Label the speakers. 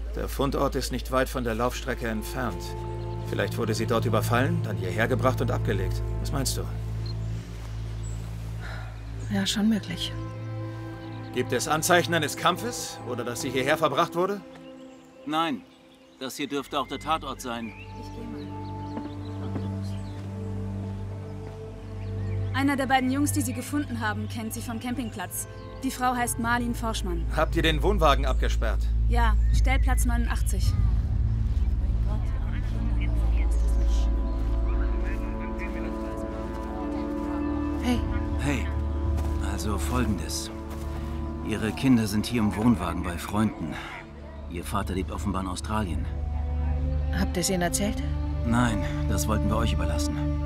Speaker 1: Der Fundort ist nicht weit von der Laufstrecke entfernt. Vielleicht wurde sie dort überfallen, dann hierher gebracht und abgelegt. Was meinst du?
Speaker 2: Ja, schon möglich.
Speaker 1: Gibt es Anzeichen eines Kampfes oder dass sie hierher verbracht wurde?
Speaker 3: Nein, das hier dürfte auch der Tatort sein.
Speaker 4: Einer der beiden Jungs, die sie gefunden haben, kennt sie vom Campingplatz. Die Frau heißt Marlin Forschmann.
Speaker 1: Habt ihr den Wohnwagen abgesperrt?
Speaker 4: Ja, Stellplatz 89.
Speaker 2: Hey.
Speaker 3: Hey, also Folgendes. Ihre Kinder sind hier im Wohnwagen bei Freunden. Ihr Vater lebt offenbar in Australien.
Speaker 2: Habt ihr es ihnen erzählt?
Speaker 3: Nein, das wollten wir euch überlassen.